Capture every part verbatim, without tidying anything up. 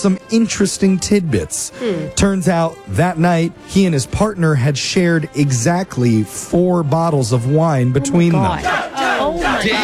some interesting tidbits. Hmm. Turns out that night, he and his partner had shared exactly four bottles of wine between oh them. Oh my Dang.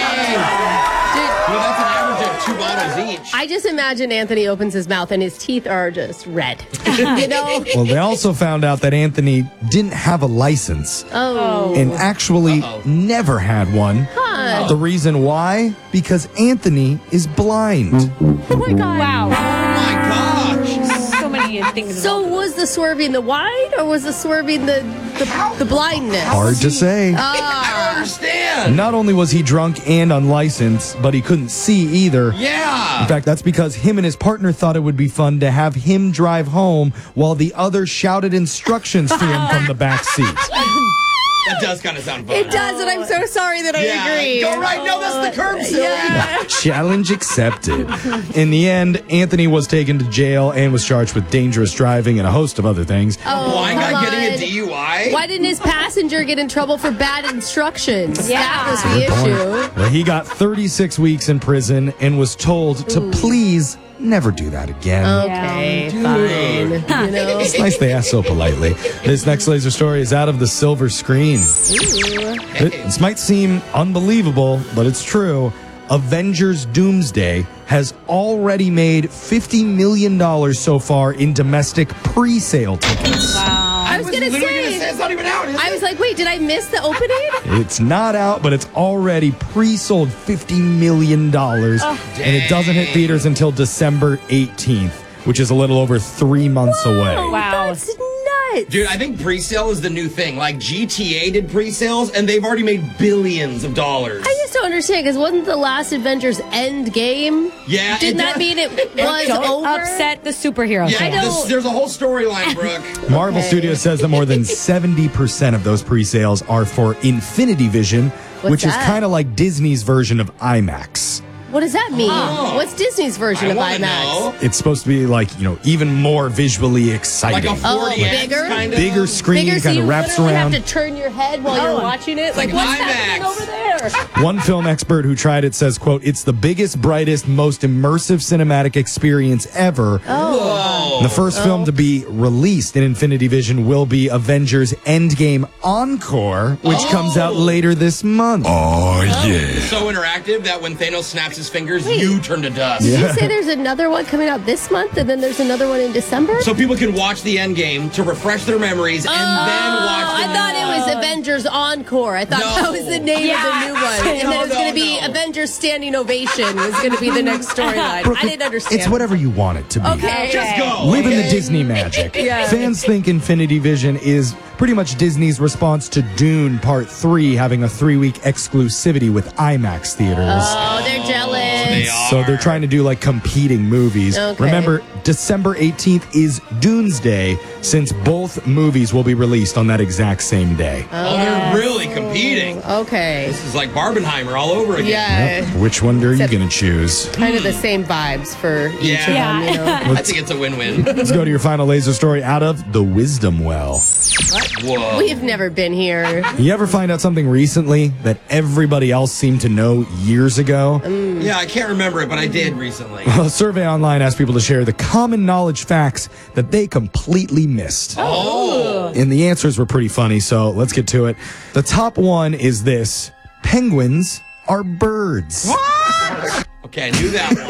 God. Well, that's an average of two bottles each. I just imagine Anthony opens his mouth and his teeth are just red. You know? Well, they also found out that Anthony didn't have a license Oh. and actually Uh-oh. never had one. Huh. The reason why? Because Anthony is blind. Oh my God. Wow. Oh my gosh. So many things. So was the swerving the wine or was the swerving the the, the blindness? Hard to say. I don't understand. Not only was he drunk and unlicensed, but he couldn't see either. Yeah. In fact, that's because him and his partner thought it would be fun to have him drive home while the other shouted instructions to him from the back seat. That does kind of sound fun. It does, and I'm so sorry that I Yeah. agree. Go right. No, that's the curb, silly. Yeah. Challenge accepted. In the end, Anthony was taken to jail and was charged with dangerous driving and a host of other things. Oh, Blind come guy getting a on. D U I? Why didn't his passenger get in trouble for bad instructions? Yeah. That was the Good point. issue. Well, he got thirty-six weeks in prison and was told to please never do that again. Okay, fine. You know? It's nice they asked so politely. This next laser story is out of the silver screen. It- This might seem unbelievable, but it's true. Avengers Doomsday has already made fifty million dollars so far in domestic pre-sale tickets. I was, was gonna literally say. gonna say it's not even out, is I it? was like, wait, did I miss the opening? It's not out, but it's already pre-sold fifty million dollars. And it doesn't hit theaters until December eighteenth, which is a little over three months away. Wow. That's nuts. Dude, I think pre-sale is the new thing. Like G T A did pre-sales, and they've already made billions of dollars. I just don't understand because wasn't the last Avengers End Game? Yeah, Didn't it that does- mean it was Don't over? upset the superhero Yeah, fan. I this, don't- there's a whole storyline, Brooke. Marvel Okay. Studios says that more than seventy percent of those pre-sales are for Infinity Vision, What's which is that? kind of like Disney's version of IMAX. What does that mean? Oh. What's Disney's version I of wanna IMAX? know. It's supposed to be like, you know, even more visually Like exciting. a forty X Oh, bigger? kind of. Bigger screen Bigger, so kind you of wraps literally around. have to turn your head while you're watching it. Like, like what's IMAX. happening over there? One film expert who tried it says, quote, "It's the biggest, brightest, most immersive cinematic experience ever." Whoa. The first film to be released in Infinity Vision will be Avengers Endgame Encore, which comes out later this month. Oh, yeah. So interactive that when Thanos snaps his fingers, Wait. you turn to dust. Did you say there's another one coming out this month and then there's another one in December? So people can watch the end game to refresh their memories and then watch Oh, the I thought it was Avengers Encore. I thought No. that was the name Yeah. of the new one. And No, then it was no, going to be no. Avengers Standing Ovation was going to be the next storyline. Brooke, I didn't understand. It's whatever you want it to be. Okay. Just go. Live in the okay? Disney magic. Yeah. Fans think Infinity Vision is pretty much Disney's response to Dune Part three having a three-week exclusivity with IMAX theaters. Oh, they're jealous. They are. So they're trying to do like competing movies. Okay. Remember, December eighteenth is Doomsday, since both movies will be released on that exact same day. Oh, they're really competing. Okay. This is like Barbenheimer all over again. Yeah. Which one are you Except- going to choose? Kind of the same vibes for each Yeah. of them, Yeah. you know. I think it's a win-win. Let's go to your final laser story out of the Wisdom Well. Whoa. We've never been here. You ever find out something recently that everybody else seemed to know years ago? Yeah, I can't remember it, but I did recently. A survey online asked people to share the common knowledge facts that they completely missed. Oh. And the answers were pretty funny, so let's get to it. The top one is this: penguins are birds. Okay, I knew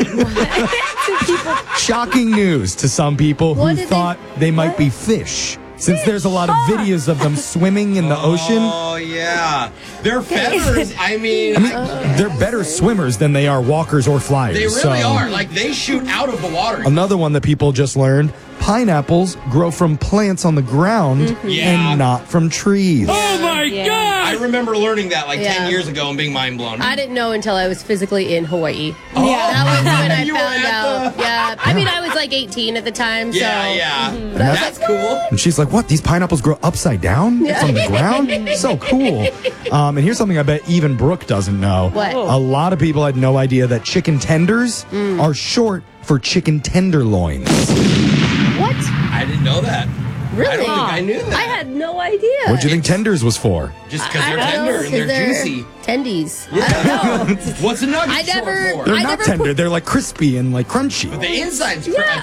that one. Shocking news to some people What who did they- thought they, might be fish. Since there's a lot of videos of them swimming in the ocean, Oh, yeah. Their feathers, I mean, I mean, they're better swimmers than they are walkers or flyers. they really so. are. Like, they shoot out of the water. Another one that people just learned: pineapples grow from plants on the ground Yeah. and not from trees. Oh, my Yeah. God. I remember learning that like Yeah. ten years ago and being mind blown. I didn't know until I was physically in Hawaii. Oh, That was when I you were found at out. the- Yeah. I mean, I was like eighteen at the time, so. Yeah, yeah. Mhm. That's cool. And she's like, "What? These pineapples grow upside down from the ground? So cool!" Um, and here's something I bet even Brooke doesn't know. What? A lot of people had no idea that chicken tenders are short for chicken tenderloins. What? I didn't know that. Really? I don't think I knew that. I had no idea. What'd you think tenders was for? Just because I they're don't know, tender and 'cause they're, juicy. Tendies. I don't know. What's a nugget I short never- for? They're I not never tender. put- They're like crispy and like crunchy. The inside's Yeah,